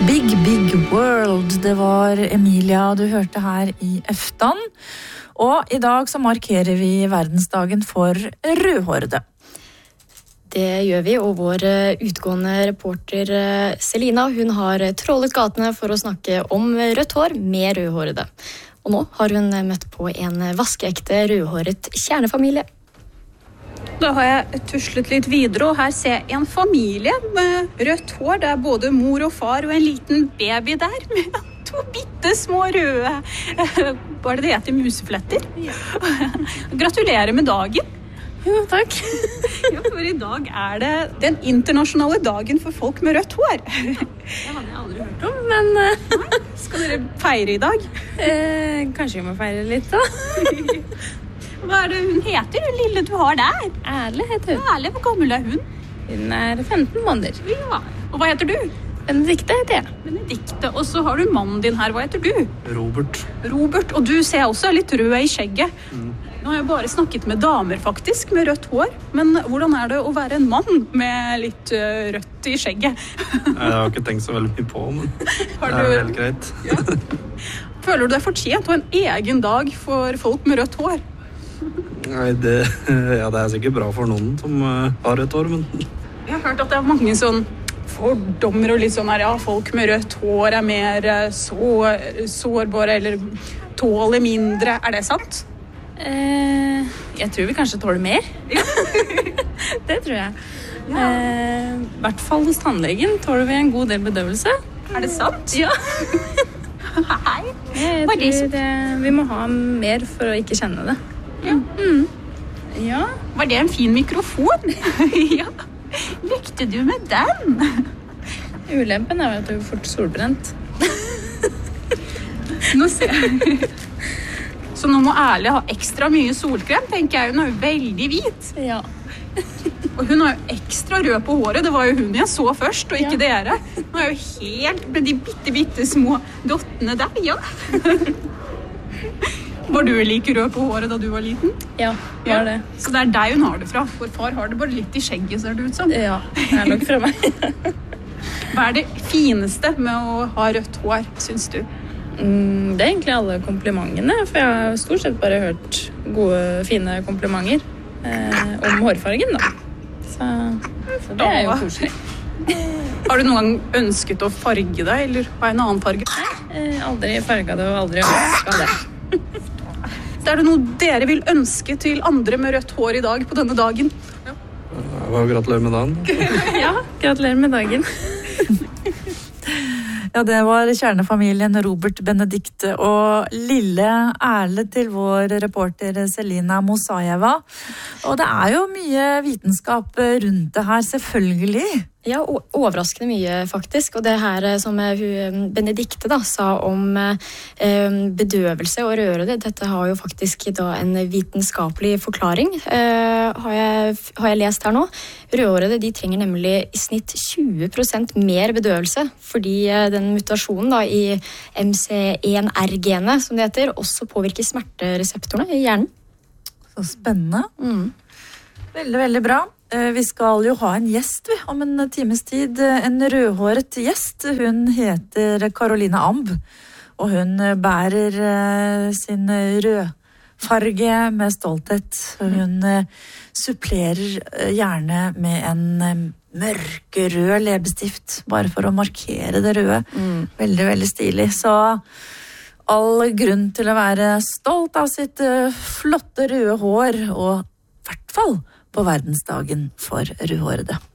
Big, big world, det var Emilia du hørte her i Eftan. Og i dag så markerer vi verdensdagen for rødhårede. Det gjør vi, og vår utgående reporter Selina, hun har trålet gatene for å snakke om rødt hår med rødhårede. Og nå har hun møtt på en vaskeekte rødhåret kjernefamilie. Da har jeg tuslet litt videre, og her ser jeg en familie med rødt hår. Det er både mor og far og en liten baby der med to bittesmå røde, hva er det heter, musefletter? Ja. Gratulerer med dagen. Jo, takk. Ja, for i dag er det den internasjonale dagen for folk med rødt hår. Det hadde jeg aldri hørt om, men... Skal dere feire i dag? Kanskje vi må feire litt da. Hva er det hun heter, den lille du har der? Erle heter hun. Erle, hvor gammel er hun? Hun er 15 måneder. Ja, og hva heter du? Benedikte heter jeg. Benedikte, og så har du mannen din her, hva heter du? Robert. Robert, og du ser også litt rød i skjegget. Nå har jeg bare snakket med damer faktisk, med rødt hår. Men hvordan er det å være en mann med litt rødt i skjegget? Jeg har ikke tenkt så veldig mye på, men det er helt greit. Ja. Føler du deg fortjent å ha en egen dag for folk med rødt hår? Nei, det er sikkert bra for noen som har rødt hår, men... Jeg har hørt at det er mange sånn fordommer og litt sånn her, ja, folk med rødt hår er mer sårbare eller tåler mindre. Er det sant? Jeg tror vi kanskje tåler mer. Ja. Det tror jeg. Ja. I hvert fall hos tannlegen tåler vi en god del bedøvelse. Er det sant? Ja. Hei. Jeg tror vi må ha mer for å ikke kjenne det. Ja. Ja. Var det en fin mikrofon? Ja. Likte du med den? Ulempen er at du er fort solbrent. Nå ser jeg. Så nå må Erle ha ekstra mye solkrem, tenker jeg. Hun er jo veldig hvit. Ja. Og hun er jo ekstra rød på håret. Det var jo hun jeg så først, og ikke dere. Hun er jo helt med de bitte små dottene der, ja. Var du like rød på håret da du var liten? Ja, var det. Så det er deg hun har det fra. For far har det bare litt i skjegget, ser det ut som. Ja, det er nok fra meg. Hva er det fineste med å ha rødt hår, synes du? Det er egentlig alle komplimentene, for jeg har stort sett bare hørt gode, fine komplimenter om hårfargen da. Så det er jo koselig. Har du noen gang ønsket å farge deg, eller ha en annen farge? Aldri farget det og aldri ønsket det. Er det noe dere vil ønske til andre med rødt hår i dag på denne dagen? Gratulerer med dagen. Ja, gratulerer med dagen. Ja, det var kjernefamilien Robert, Benedikte og lille Erle til vår reporter Selina Mosajeva. Og det er jo mye vitenskap rundt det her, selvfølgelig. Ja, overraskende mye faktisk, og det her som Benedikte da sa om bedøvelse og rørede, dette har jo faktisk da en vitenskapelig forklaring, har jeg lest her nå. Rødhårede, de trenger nemlig i snitt 20% mer bedøvelse, fordi den mutasjonen da i MC1R-genet, som det heter, også påvirker smertereseptorene i hjernen. Så spennende. Veldig, veldig bra. Vi skal jo ha en gjest om en times tid, en rødhåret gjest. Hun heter Caroline Amb, og hun bærer sin rødfarge med stolthet. Hun supplerer gjerne med en mørkerød leppestift, bare for å markere det røde. Veldig, veldig stilig. Så all grunn til å være stolt av sitt flotte røde hår, og i hvert fall på verdensdagen for rødhårede.